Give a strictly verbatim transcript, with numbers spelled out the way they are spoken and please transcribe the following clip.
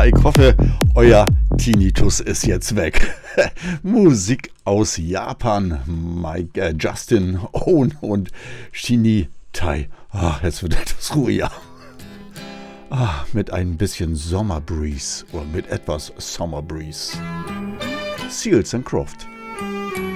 Ja, ich hoffe, euer Tinnitus ist jetzt weg. Musik aus Japan. Mike, äh, Justin Owen und Shinny Tai. Ah, jetzt wird etwas ruhiger. Ah, mit ein bisschen Sommerbreeze oder mit etwas Summerbreeze. Seals and Croft.